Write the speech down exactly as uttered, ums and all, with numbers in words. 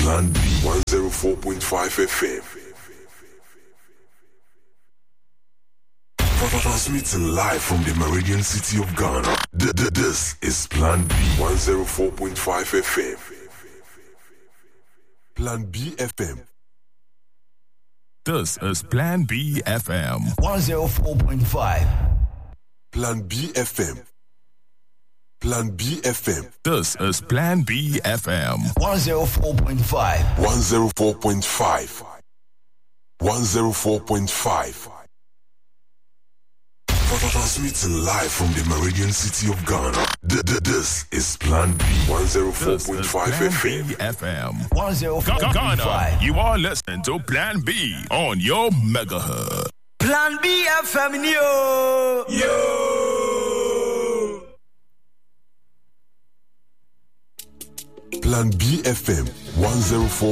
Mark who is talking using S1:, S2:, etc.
S1: Plan B one oh four point five F M. Transmitting live from the Meridian City of Ghana. This is Plan B one oh four point five F M. Plan B F M.
S2: This is Plan B F M.
S3: one oh four point five.
S1: Plan B F M. Plan B F M.
S2: This is Plan B F M.
S3: one oh four point five.
S1: one oh four point five. one oh four point five. Transmitting live from the Meridian City of Ghana. This is Plan B one oh four point five F M.
S2: F M.
S3: one oh four point five.
S2: Ghana, you are listening to Plan B on your megahertz.
S3: Plan B F M, yo!
S1: Yo! Plan B F M one oh four